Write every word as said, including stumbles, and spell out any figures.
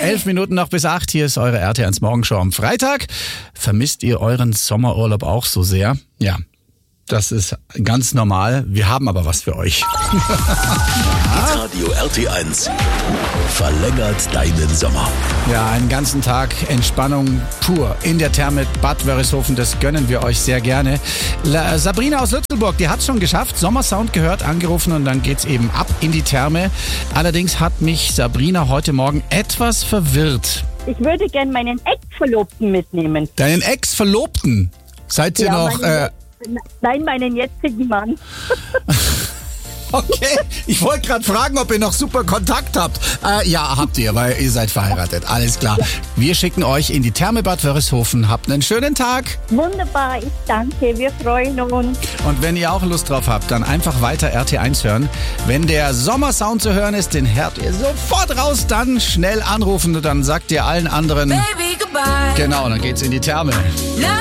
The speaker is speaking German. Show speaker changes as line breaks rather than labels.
Elf Minuten noch bis acht. Hier ist eure R T eins Morgenshow am Freitag. Vermisst ihr euren Sommerurlaub auch so sehr? Ja, das ist ganz normal. Wir haben aber was für euch.
Radio R T eins verlängert deinen Sommer.
Ja, einen ganzen Tag Entspannung pur in der Therme Bad Wörishofen. Das gönnen wir euch sehr gerne. La, Sabrina aus Lützelburg, die hat es schon geschafft. Sommersound gehört, angerufen und dann geht's eben ab in die Therme. Allerdings hat mich Sabrina heute Morgen etwas verwirrt.
Ich würde gern meinen Ex-Verlobten mitnehmen.
Deinen Ex-Verlobten? Seid ihr
Ja,
noch...
meinen-
Äh,
Nein, meinen jetzigen Mann.
Okay, ich wollte gerade fragen, ob ihr noch super Kontakt habt. Äh, ja, habt ihr, weil ihr seid verheiratet. Alles klar. Wir schicken euch in die Therme Bad Wörishofen. Habt einen schönen Tag.
Wunderbar, ich danke, wir freuen uns.
Und wenn ihr auch Lust drauf habt, dann einfach weiter R T eins hören. Wenn der Sommersound zu hören ist, den hört ihr sofort raus. Dann schnell anrufen und dann sagt ihr allen anderen...
Baby, goodbye.
Genau, dann geht's in die Therme.